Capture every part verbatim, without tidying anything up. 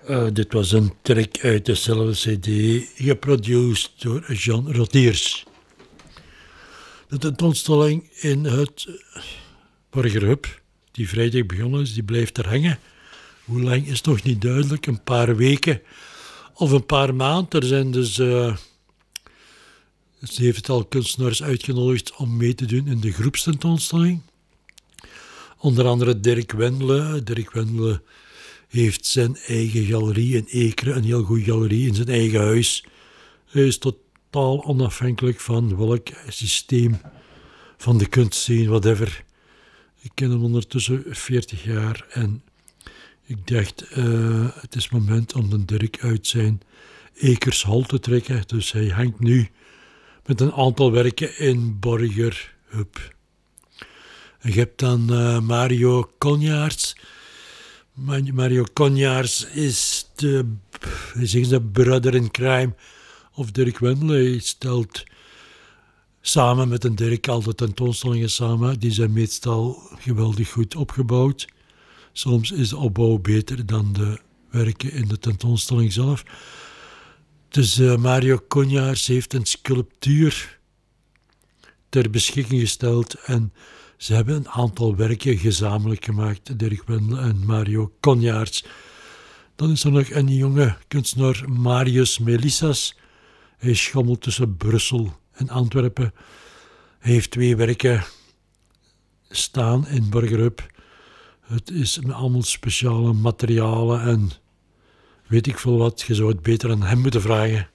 Uh, dit was een track uit dezelfde cd, geproduceerd door Jean Rotiers. De tentoonstelling in het Borgerhub, die vrijdag begonnen is, die blijft er hangen. Hoe lang is nog niet duidelijk, een paar weken of een paar maanden. Er zijn dus uh, een zevental kunstenaars uitgenodigd om mee te doen in de groepstentoonstelling. Onder andere Dirk Wendle. Dirk Wendle heeft zijn eigen galerie in Ekeren, een heel goede galerie in zijn eigen huis. Hij is totaal onafhankelijk van welk systeem van de kunstscene, whatever. Ik ken hem ondertussen veertig jaar en ik dacht, uh, het is moment om de Dirk uit zijn Ekershol te trekken. Dus hij hangt nu met een aantal werken in Borgerhub. En je hebt dan uh, Mario Konjaars. Mario Konjaars is de, zeggen ze, brother in crime of Dirk Wendle. Hij stelt samen met een Dirk altijd tentoonstellingen samen. Die zijn meestal geweldig goed opgebouwd. Soms is de opbouw beter dan de werken in de tentoonstelling zelf. Dus uh, Mario Konjaars heeft een sculptuur ter beschikking gesteld en ze hebben een aantal werken gezamenlijk gemaakt, Dirk Wendle en Mario Konjaars. Dan is er nog een jonge kunstenaar, Marius Melissas. Hij schommelt tussen Brussel en Antwerpen. Hij heeft twee werken staan in Borgerhub. Het is met allemaal speciale materialen en weet ik veel wat. Je zou het beter aan hem moeten vragen.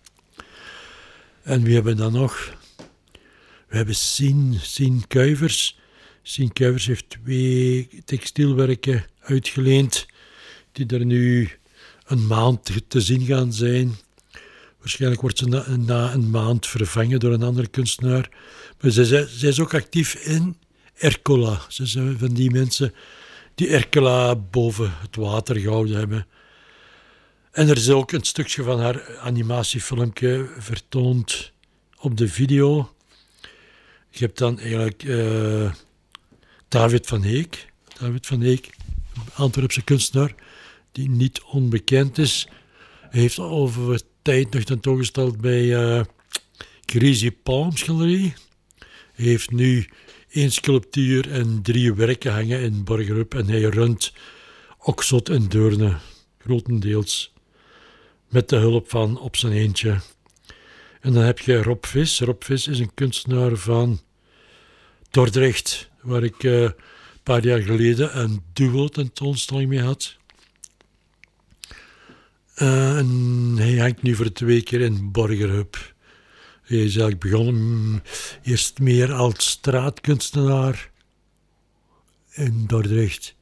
En wie hebben we dan nog? We hebben Sien, Sien Kuivers. Sien Kuivers heeft twee textielwerken uitgeleend, die er nu een maand te zien gaan zijn. Waarschijnlijk wordt ze na, na een maand vervangen door een andere kunstenaar. Maar zij, zij, zij is ook actief in Ercola. Ze zijn van die mensen die Ercola boven het water gehouden hebben. En er is ook een stukje van haar animatiefilmpje vertoond op de video. Je hebt dan eigenlijk uh, David van Heek. David van Heek, een Antwerpse kunstenaar, die niet onbekend is. Hij heeft over tijd nog tentoongesteld bij uh, Crazy Palms Galerie. Hij heeft nu één sculptuur en drie werken hangen in Borgerhub en hij runt Oxot en Deurne, grotendeels, met de hulp van op zijn eentje. En dan heb je Rob Vis. Rob Vis is een kunstenaar van Dordrecht, waar ik uh, een paar jaar geleden een duo-tentoonstelling mee had. Uh, en hij hangt nu voor twee keer in Borgerhub. Hij is eigenlijk begonnen mm, eerst meer als straatkunstenaar in Dordrecht.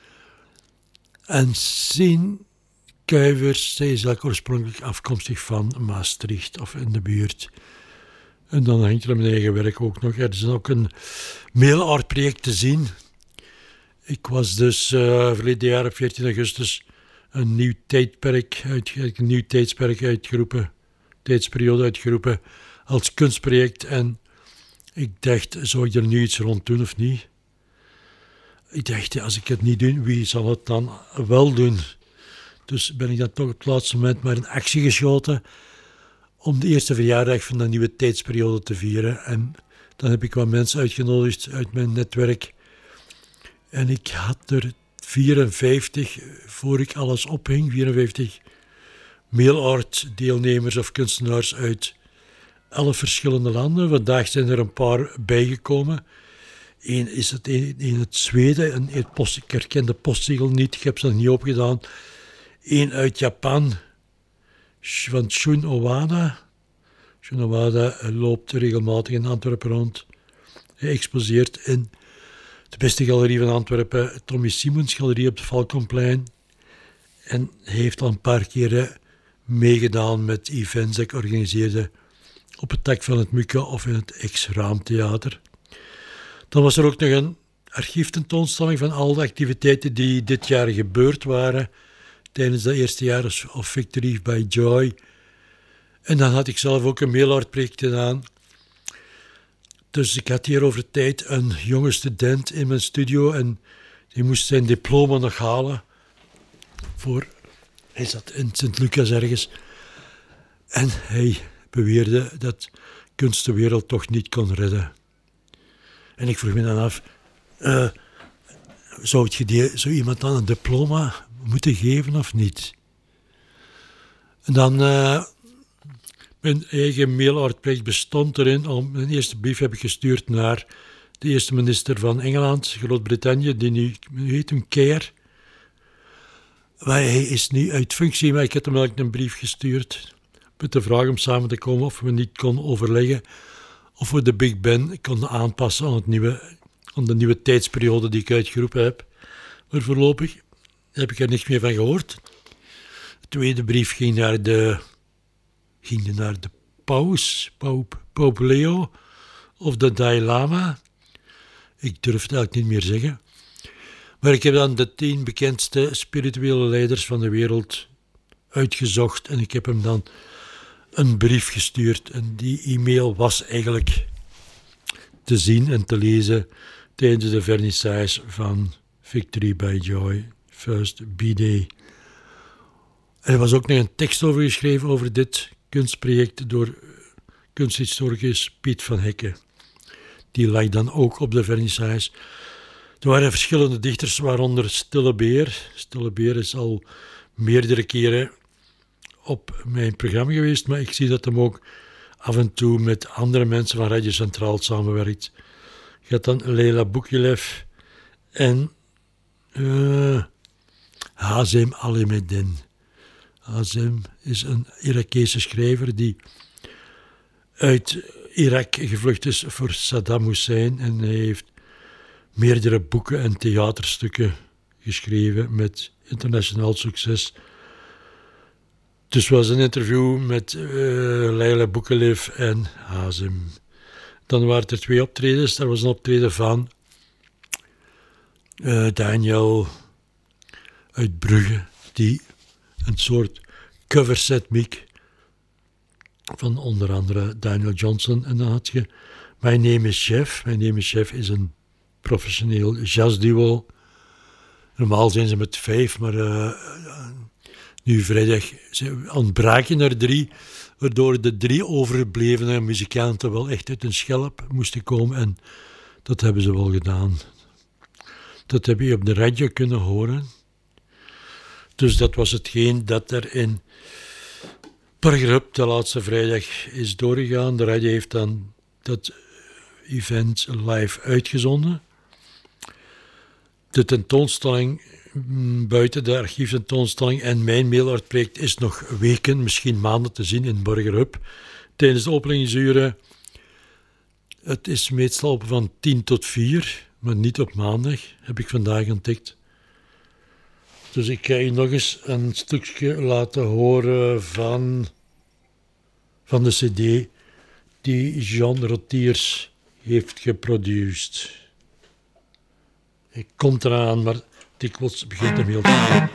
En Sien Kuivers, zij is eigenlijk oorspronkelijk afkomstig van Maastricht of in de buurt. En dan hangt er mijn eigen werk ook nog. Er is ook een mail-art project te zien. Ik was dus uh, verleden jaar op veertien augustus een nieuw tijdperk, uit, een nieuw tijdsperk uitgeroepen, tijdsperiode uitgeroepen als kunstproject. En ik dacht, zou ik er nu iets rond doen of niet? Ik dacht, ja, als ik het niet doe, wie zal het dan wel doen? Dus ben ik dan toch op het laatste moment maar in actie geschoten om de eerste verjaardag van de nieuwe tijdsperiode te vieren. En dan heb ik wat mensen uitgenodigd uit mijn netwerk. En ik had er vierenvijftig, voor ik alles ophing, vierenvijftig mail-art deelnemers of kunstenaars uit elf verschillende landen. Vandaag zijn er een paar bijgekomen. Eén is het in, in het Zweden, een, een post, ik herken de postzegel niet, ik heb ze nog niet opgedaan. Eén uit Japan, van Shun Owada. Shun Owada loopt regelmatig in Antwerpen rond. Hij exposeert in de beste galerie van Antwerpen, Tommy Simons Galerie op de Valkonplein. En hij heeft al een paar keren meegedaan met events die ik organiseerde op het dak van het Mukke of in het Ex-Raamtheater. Dan was er ook nog een archieftentoonstelling van al de activiteiten die dit jaar gebeurd waren tijdens dat eerste jaar of Victory by Joy. En dan had ik zelf ook een mail-art project gedaan. Dus ik had hier over de tijd een jonge student in mijn studio en die moest zijn diploma nog halen voor Hij zat in Sint-Lucas ergens. En hij beweerde dat kunst de wereld toch niet kon redden. En ik vroeg me dan af, uh, zou, het die, zou iemand dan een diploma moeten geven of niet? En dan, uh, mijn eigen mailadres bestond erin. Om, mijn eerste brief heb ik gestuurd naar de eerste minister van Engeland, Groot-Brittannië, die nu, nu heet hem Keir. Maar hij is nu uit functie, maar ik heb hem eigenlijk een brief gestuurd met de vraag om samen te komen of we niet konden overleggen of we de Big Ben konden aanpassen aan, het nieuwe, aan de nieuwe tijdsperiode die ik uitgeroepen heb. Maar voorlopig heb ik er niks meer van gehoord. De tweede brief ging naar de, ging naar de paus, Paus, Paus Leo of de Dalai Lama. Ik durf het eigenlijk niet meer zeggen. Maar ik heb dan de tien bekendste spirituele leiders van de wereld uitgezocht en ik heb hem dan een brief gestuurd. En die e-mail was eigenlijk te zien en te lezen tijdens de vernissage van Victory by Joy, First B-Day. Er was ook nog een tekst over geschreven over dit kunstproject door kunsthistoricus Piet van Hekke. Die lag dan ook op de vernissage. Er waren verschillende dichters, waaronder Stille Beer. Stille Beer is al meerdere keren op mijn programma geweest, maar ik zie dat hem ook af en toe met andere mensen van Radio Centraal samenwerkt. Je had dan Leila Boukelev en uh, Hazem Alimedin. Hazem is een Irakese schrijver die uit Irak gevlucht is voor Saddam Hussein en hij heeft meerdere boeken en theaterstukken geschreven met internationaal succes. Dus was een interview met uh, Leila Boukelev en Hazem. Dan waren er twee optredens. Er was een optreden van uh, Daniel uit Brugge, die een soort coverset mic van onder andere Daniel Johnson. En dan had je My Name is Chef. My Name is Chef is een professioneel jazzduo. Normaal zijn ze met vijf, maar uh, nu vrijdag ontbraken er drie, waardoor de drie overgeblevene muzikanten wel echt uit een schelp moesten komen en dat hebben ze wel gedaan. Dat heb je op de radio kunnen horen. Dus dat was hetgeen dat er in Pargerup de laatste vrijdag is doorgegaan. De radio heeft dan dat event live uitgezonden. De tentoonstelling, buiten de archieftentoonstelling en mijn mailartproject, is nog weken, misschien maanden te zien in Borgerhub. Tijdens de openingsuren, het is meestal van tien tot vier, maar niet op maandag, heb ik vandaag ontdekt. Dus ik ga je nog eens een stukje laten horen van, van de cd die Jean Rotiers heeft geproduceerd. Ik kom eraan, maar dikwijls begint hem heel te